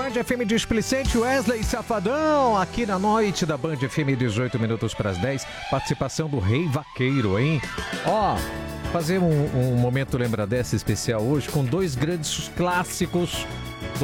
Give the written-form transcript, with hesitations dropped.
Band FM Displicente, Wesley Safadão, aqui na noite da Band FM, 18 minutos para as 10. Participação do Rei Vaqueiro, hein? Ó, fazer um momento lembra dessa especial hoje com dois grandes clássicos